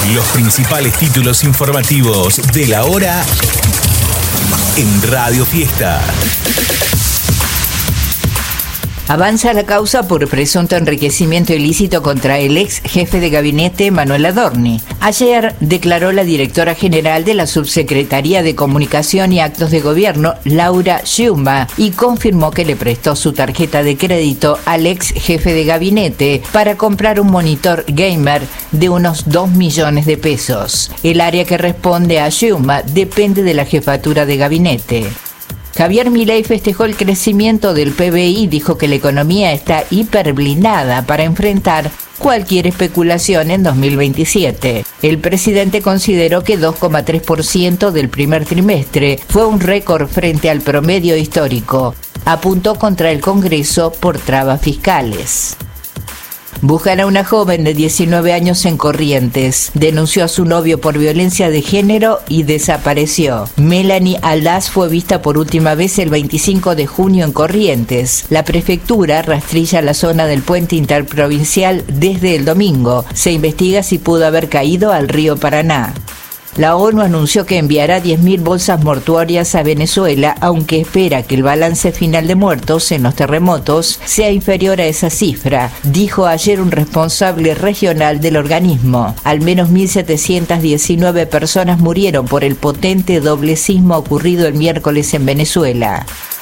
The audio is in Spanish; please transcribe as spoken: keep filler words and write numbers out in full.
Los principales títulos informativos de la hora en Radio Fiesta. Avanza la causa por presunto enriquecimiento ilícito contra el ex jefe de gabinete Manuel Adorni. Ayer declaró la directora general de la Subsecretaría de Comunicación y Actos de Gobierno, Laura Schiuma, y confirmó que le prestó su tarjeta de crédito al ex jefe de gabinete para comprar un monitor gamer de unos dos millones de pesos. El área que responde a Schiuma depende de la jefatura de gabinete. Javier Milei festejó el crecimiento del P B I y dijo que la economía está hiperblindada para enfrentar cualquier especulación en dos mil veintisiete. El presidente consideró que dos coma tres por ciento del primer trimestre fue un récord frente al promedio histórico. Apuntó contra el Congreso por trabas fiscales. Buscan a una joven de diecinueve años en Corrientes. Denunció a su novio por violencia de género y desapareció. Melanie Aldaz fue vista por última vez el veinticinco de junio en Corrientes. La prefectura rastrilla la zona del puente interprovincial desde el domingo. Se investiga si pudo haber caído al río Paraná. La ONU anunció que enviará diez mil bolsas mortuorias a Venezuela, aunque espera que el balance final de muertos en los terremotos sea inferior a esa cifra, dijo ayer un responsable regional del organismo. Al menos mil setecientas diecinueve personas murieron por el potente doble sismo ocurrido el miércoles en Venezuela.